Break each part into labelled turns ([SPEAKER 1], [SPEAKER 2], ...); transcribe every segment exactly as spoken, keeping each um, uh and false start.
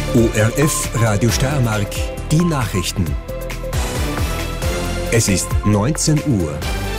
[SPEAKER 1] O R F Radio Steiermark, die Nachrichten. Es ist neunzehn Uhr.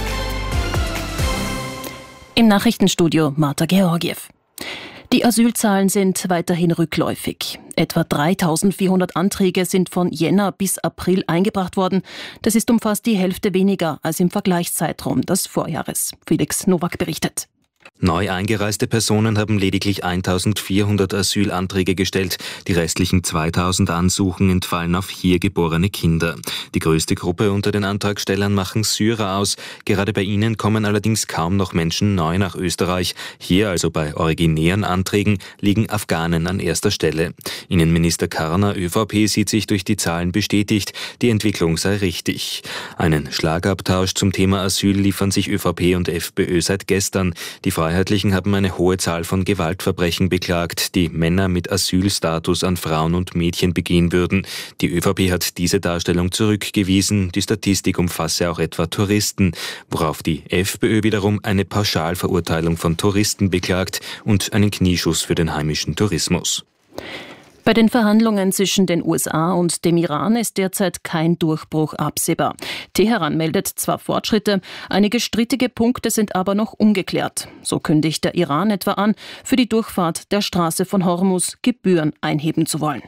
[SPEAKER 2] Im Nachrichtenstudio Marta Georgiev. Die Asylzahlen sind weiterhin rückläufig. Etwa dreitausendvierhundert Anträge sind von Jänner bis April eingebracht worden. Das ist um fast die Hälfte weniger als im Vergleichszeitraum des Vorjahres. Felix Nowak berichtet.
[SPEAKER 3] Neu eingereiste Personen haben lediglich eintausendvierhundert Asylanträge gestellt. Die restlichen zweitausend Ansuchen entfallen auf hier geborene Kinder. Die größte Gruppe unter den Antragstellern machen Syrer aus. Gerade bei ihnen kommen allerdings kaum noch Menschen neu nach Österreich. Hier, also bei originären Anträgen, liegen Afghanen an erster Stelle. Innenminister Karner, ÖVP, sieht sich durch die Zahlen bestätigt. Die Entwicklung sei richtig. Einen Schlagabtausch zum Thema Asyl liefern sich ÖVP und FPÖ seit gestern. Die Freiheitlichen haben eine hohe Zahl von Gewaltverbrechen beklagt, die Männer mit Asylstatus an Frauen und Mädchen begehen würden. Die ÖVP hat diese Darstellung zurückgewiesen. Die Statistik umfasse auch etwa Touristen, worauf die FPÖ wiederum eine Pauschalverurteilung von Touristen beklagt und einen Knieschuss für den heimischen Tourismus.
[SPEAKER 2] Bei den Verhandlungen zwischen den U S A und dem Iran ist derzeit kein Durchbruch absehbar. Teheran meldet zwar Fortschritte, einige strittige Punkte sind aber noch ungeklärt. So kündigt der Iran etwa an, für die Durchfahrt der Straße von Hormuz Gebühren einheben zu wollen.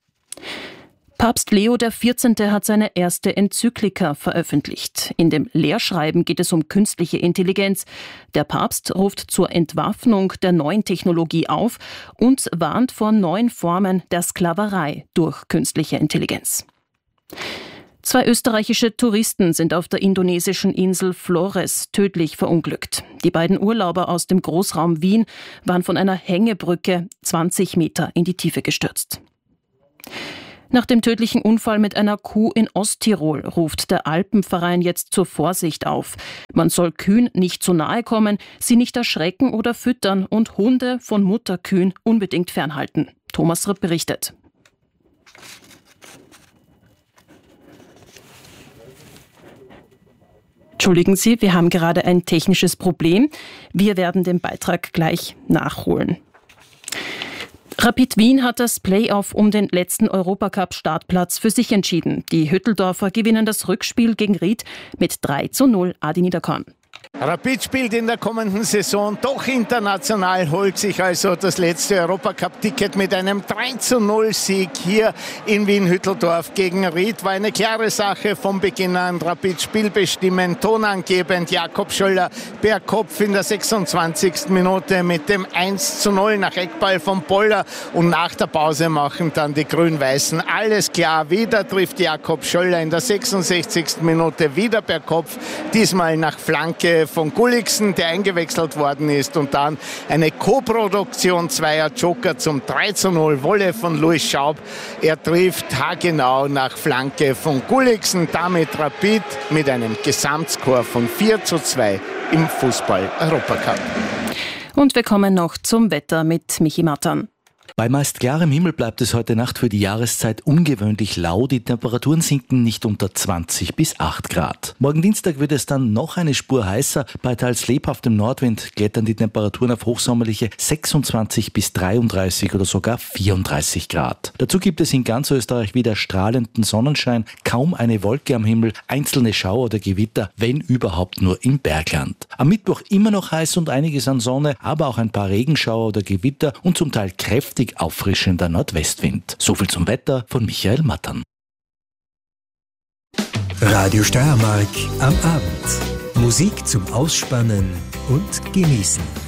[SPEAKER 2] Papst Leo der vierzehnte hat seine erste Enzyklika veröffentlicht. In dem Lehrschreiben geht es um künstliche Intelligenz. Der Papst ruft zur Entwaffnung der neuen Technologie auf und warnt vor neuen Formen der Sklaverei durch künstliche Intelligenz. Zwei österreichische Touristen sind auf der indonesischen Insel Flores tödlich verunglückt. Die beiden Urlauber aus dem Großraum Wien waren von einer Hängebrücke zwanzig Meter in die Tiefe gestürzt. Nach dem tödlichen Unfall mit einer Kuh in Osttirol ruft der Alpenverein jetzt zur Vorsicht auf. Man soll Kühen nicht zu nahe kommen, sie nicht erschrecken oder füttern und Hunde von Mutterkühen unbedingt fernhalten. Thomas Ripp berichtet. Entschuldigen Sie, wir haben gerade ein technisches Problem. Wir werden den Beitrag gleich nachholen. Rapid Wien hat das Playoff um den letzten Europacup-Startplatz für sich entschieden. Die Hütteldorfer gewinnen das Rückspiel gegen Ried mit drei zu null. Adi Niederkorn.
[SPEAKER 4] Rapid spielt in der kommenden Saison doch international, holt sich also das letzte Europacup-Ticket mit einem drei zu null Sieg hier in Wien-Hütteldorf gegen Ried. War eine klare Sache vom Beginn an. Rapid spielbestimmend, tonangebend. Jakob Schöller per Kopf in der sechsundzwanzigsten Minute mit dem eins zu null nach Eckball von Poller. Und nach der Pause machen dann die Grün-Weißen alles klar. Wieder trifft Jakob Schöller in der sechsundsechzigsten Minute wieder per Kopf. Diesmal nach Flanke von Gulliksen, der eingewechselt worden ist, und dann eine Co-Produktion zweier Joker zum drei zu null. Wolle von Louis Schaub. Er trifft haargenau nach Flanke von Gulliksen. Damit Rapid mit einem Gesamtscore von vier zu zwei im Fußball-Europacup.
[SPEAKER 2] Und wir kommen noch zum Wetter mit Michi Mattern.
[SPEAKER 5] Bei meist klarem Himmel bleibt es heute Nacht für die Jahreszeit ungewöhnlich lau. Die Temperaturen sinken nicht unter zwanzig bis acht Grad. Morgen Dienstag wird es dann noch eine Spur heißer. Bei teils lebhaftem Nordwind klettern die Temperaturen auf hochsommerliche sechsundzwanzig bis dreiunddreißig oder sogar vierunddreißig Grad. Dazu gibt es in ganz Österreich wieder strahlenden Sonnenschein, kaum eine Wolke am Himmel, einzelne Schauer oder Gewitter, wenn überhaupt nur im Bergland. Am Mittwoch immer noch heiß und einiges an Sonne, aber auch ein paar Regenschauer oder Gewitter und zum Teil kräftig auffrischender Nordwestwind. So viel zum Wetter von Michael Mattern.
[SPEAKER 1] Radio Steiermark am Abend. Musik zum Ausspannen und Genießen.